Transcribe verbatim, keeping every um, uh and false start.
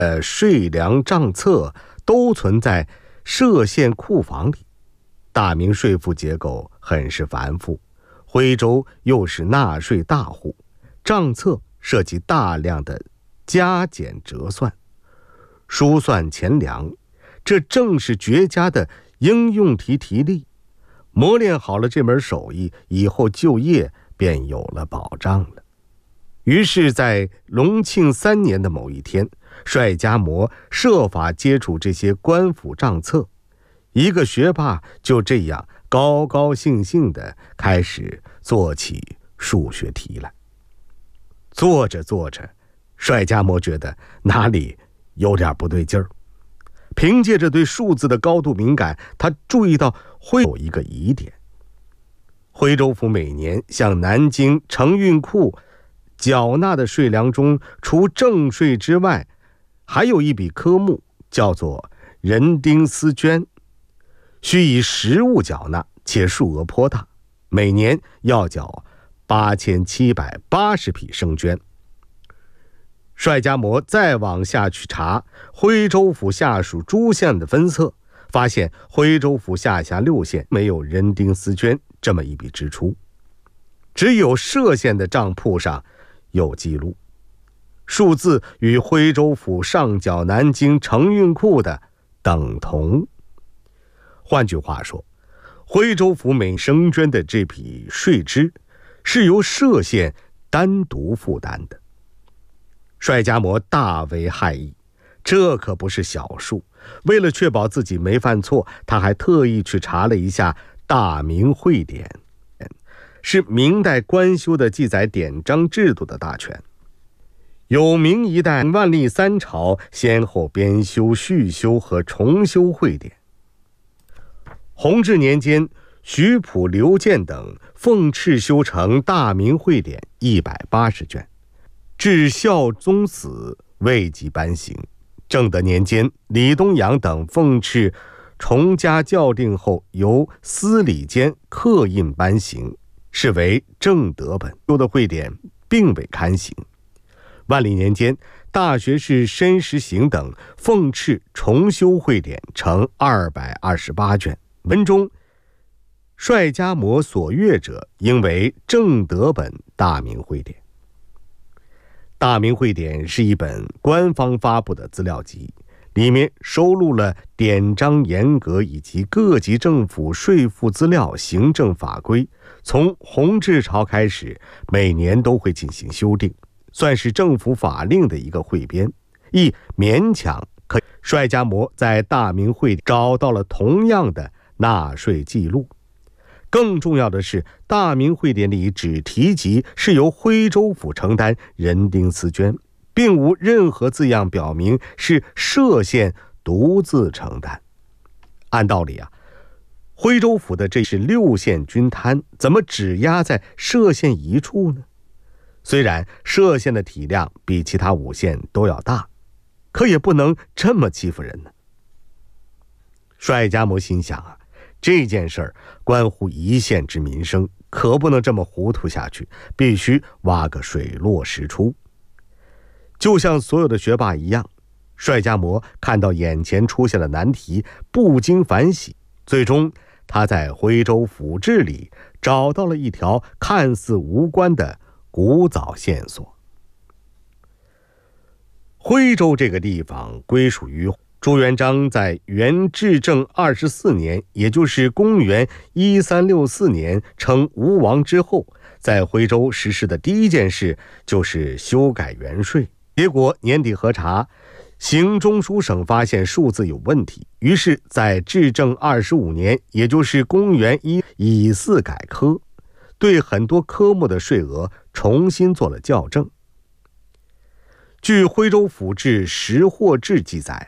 呃税粮账册都存在歙县库房里。大明税赋结构很是繁复，徽州又是纳税大户，账册涉及大量的加减折算、疏算钱粮，这正是绝佳的应用题题例。磨练好了这门手艺，以后就业便有了保障了。于是在隆庆三年的某一天，帅家模设法接触这些官府账册，一个学霸就这样高高兴兴地开始做起数学题来。做着做着，帅家模觉得哪里有点不对劲儿。凭借着对数字的高度敏感，他注意到会有一个疑点：徽州府每年向南京承运库缴纳的税粮中，除正税之外，还有一笔科目叫做人丁丝绢，需以实物缴纳，且数额颇大，每年要缴八千七百八十匹生绢。帅家模再往下去查徽州府下属诸县的分册，发现徽州府下辖六县没有人丁丝绢这么一笔支出，只有歙县的账簿上有记录，数字与徽州府上缴南京承运库的等同。换句话说，徽州府每生绢的这笔税支是由歙县单独负担的。帅家模大为骇异，这可不是小数。为了确保自己没犯错，他还特意去查了一下《大明会典》，是明代官修的记载典章制度的大全。有明一代万历三朝先后编修、续修和重修会典。弘治年间，徐溥、刘建等奉敕修成《大明会典》一百八十卷。至孝宗死未及颁行。正德年间，李东阳等奉敕重加校订后，由司礼监刻印颁行，视为正德本。修的会典并未刊行。万历年间，大学士申时行等奉敕重修会典，成二百二十八卷。文中帅家模所阅者，应为正德本《大明会典》。大明会典是一本官方发布的资料集，里面收录了典章严格以及各级政府税赋资料、行政法规。从弘治朝开始，每年都会进行修订，算是政府法令的一个汇编，亦勉强可以。帅家模在大明会找到了同样的纳税记录。更重要的是，大明会典里只提及是由徽州府承担人丁丝绢，并无任何字样表明是歙县独自承担。按道理啊，徽州府的这是六县均摊，怎么只压在歙县一处呢？虽然歙县的体量比其他五县都要大，可也不能这么欺负人呢。帅家模心想啊，这件事儿关乎一县之民生，可不能这么糊涂下去，必须挖个水落石出。就像所有的学霸一样，帅家模看到眼前出现了难题，不禁反喜。最终他在徽州府志里找到了一条看似无关的古早线索。徽州这个地方归属于朱元璋在元至正二十四年，也就是公元一三六四年称吴王之后，在徽州实施的第一件事就是修改元税。结果年底核查，行中书省发现数字有问题，于是在至正二十五年，也就是公元一以四改科，对很多科目的税额重新做了校正。据徽州府志识货志记载，